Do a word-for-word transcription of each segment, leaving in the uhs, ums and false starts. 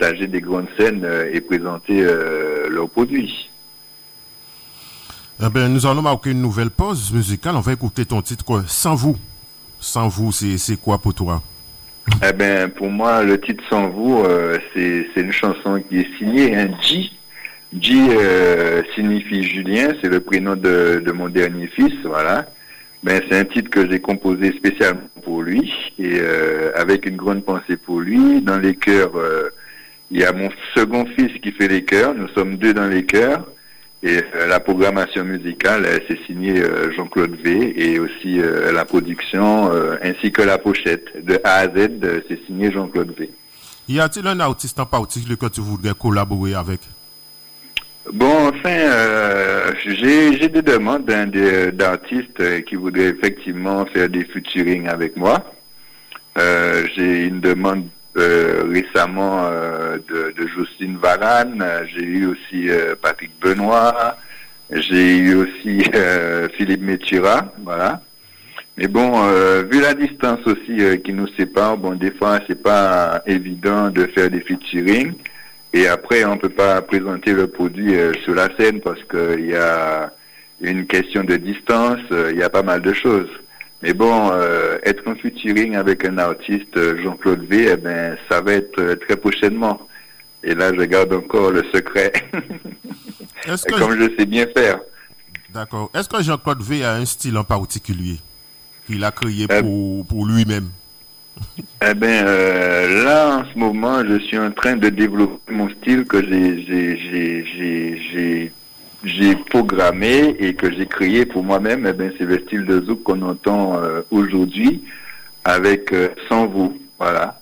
partager des grandes scènes euh, et présenter euh, leurs produits. Eh ben, nous allons marquer une nouvelle pause musicale. On va écouter ton titre, quoi. Sans vous. Sans vous, c'est, c'est quoi pour toi? Eh ben, pour moi, le titre Sans vous, euh, c'est, c'est une chanson qui est signée, hein, G. G euh, signifie Julien, c'est le prénom de, de mon dernier fils, voilà. Ben, c'est un titre que j'ai composé spécialement pour lui et euh, avec une grande pensée pour lui. Dans les chœurs, euh, il y a mon second fils qui fait les chœurs. Nous sommes deux dans les chœurs. Et euh, la programmation musicale, euh, c'est signé euh, Jean-Claude V. Et aussi euh, la production euh, ainsi que la pochette de A à Z, euh, c'est signé Jean-Claude V. Y a-t-il un artiste en particulier que tu voudrais collaborer avec? Bon, enfin, euh, j'ai, j'ai des demandes hein, de, d'artistes euh, qui voudraient effectivement faire des featuring avec moi. Euh, j'ai une demande euh, récemment euh, de, de Jocelyne Varane. J'ai eu aussi euh, Patrick Benoît. J'ai eu aussi euh, Philippe Métura, voilà. Mais bon, euh, vu la distance aussi euh, qui nous sépare, bon, des fois, c'est pas évident de faire des featuring. Et après, on peut pas présenter le produit euh, sur la scène parce qu'il y a une question de distance, euh, il y a pas mal de choses. Mais bon, euh, être en featuring avec un artiste, Jean-Claude V, eh ben, ça va être euh, très prochainement. Et là, je garde encore le secret. Est-ce que Comme je sais bien faire. D'accord. Est-ce que Jean-Claude V a un style en particulier qu'il a créé euh... pour, pour lui-même? Eh ben euh, là en ce moment je suis en train de développer mon style que j'ai j'ai j'ai j'ai j'ai, j'ai programmé et que j'ai créé pour moi-même. Eh ben c'est le style de zouk qu'on entend euh, aujourd'hui avec euh, Sans vous, voilà.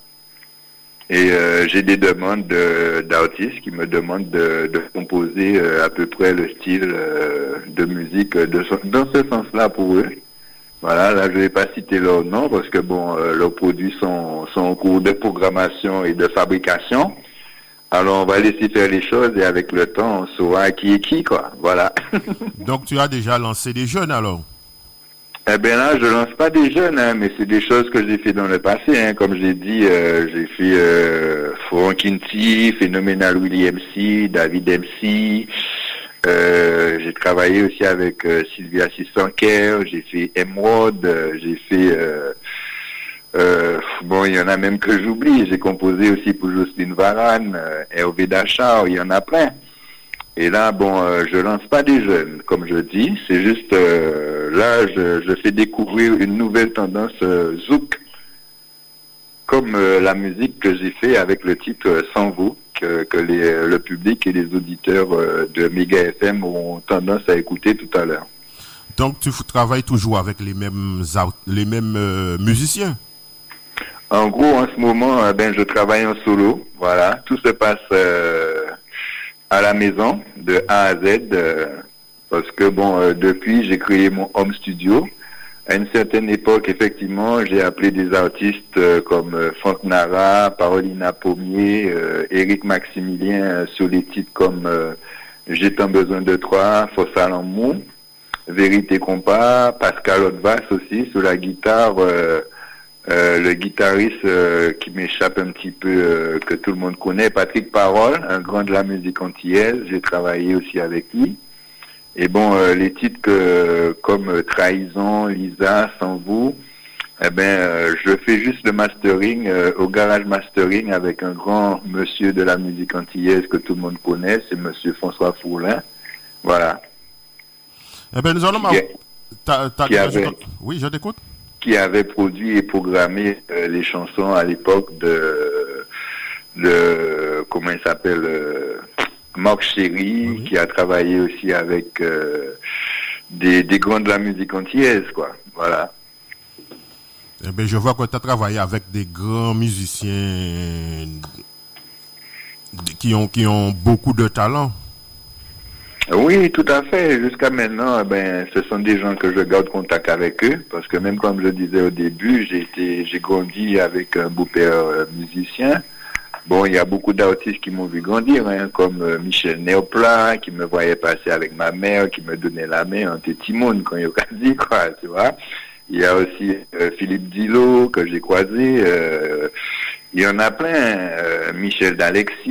Et euh, j'ai des demandes de, d'artistes qui me demandent de, de composer euh, à peu près le style euh, de musique de, dans ce sens-là pour eux. Voilà, là je vais pas citer leur nom parce que bon, euh, leurs produits sont, sont en cours de programmation et de fabrication. Alors on va laisser faire les choses et avec le temps on saura qui est qui, quoi. Voilà. Donc tu as déjà lancé des jeunes alors? Eh bien là, je lance pas des jeunes, hein, mais c'est des choses que j'ai fait dans le passé. Hein. Comme j'ai dit, euh, j'ai fait euh, Frank T, Phénoménal Willy M C, David M C. Euh, j'ai travaillé aussi avec euh, Sylvia Sissanker, j'ai fait Emerald, euh, j'ai fait euh, euh, bon, il y en a même que j'oublie. J'ai composé aussi pour Jocelyne Varane, euh, Hervé Dachau, il y en a plein. Et là, bon, euh, je lance pas des jeunes, comme je dis. C'est juste euh, là, je, je fais découvrir une nouvelle tendance euh, zouk, comme euh, la musique que j'ai fait avec le titre euh, Sans vous. Que, que les, le public et les auditeurs euh, de Méga F M ont tendance à écouter tout à l'heure. Donc tu travailles toujours avec les mêmes les mêmes euh, musiciens? En gros, en ce moment, euh, ben je travaille en solo. Voilà, tout se passe euh, à la maison de A à Z euh, parce que bon, euh, depuis j'ai créé mon home studio. À une certaine époque, effectivement, j'ai appelé des artistes euh, comme euh, Franck Nara, Parolina Pommier, euh, Éric Maximilien euh, sur des titres comme euh, J'ai tant besoin de toi, Fossa L'amour, Vérité Compas, Pascal Otvas aussi sur la guitare, euh, euh, le guitariste euh, qui m'échappe un petit peu, euh, que tout le monde connaît, Patrick Parole, un grand de la musique antillaise. J'ai travaillé aussi avec lui. Et bon, euh, les titres que, comme euh, Trahison, Lisa, Sans vous, eh ben, euh, je fais juste le mastering euh, au garage mastering avec un grand monsieur de la musique antillaise que tout le monde connaît, c'est monsieur François Fourlin. Voilà. Eh ben, nous allons... Qui, t'as, t'as qui avait, oui, je t'écoute. Qui avait produit et programmé euh, les chansons à l'époque de... de comment il s'appelle euh, Marc Chéry, oui. Qui a travaillé aussi avec euh, des, des grands de la musique antillaise, quoi. Voilà. Eh bien, je vois que tu as travaillé avec des grands musiciens qui ont, qui ont beaucoup de talent. Oui, tout à fait. Jusqu'à maintenant, eh ben, ce sont des gens que je garde contact avec eux, parce que même comme je le disais au début, j'ai été, j'ai grandi avec un beau-père euh, musicien. Bon, il y a beaucoup d'artistes qui m'ont vu grandir, hein, comme euh, Michel Néoplat, qui me voyait passer avec ma mère, qui me donnait la main en tétimoun quand il a dit, quoi, tu vois. Il y a aussi euh, Philippe Dillot, que j'ai croisé. Euh, il y en a plein. Euh, Michel d'Alexis.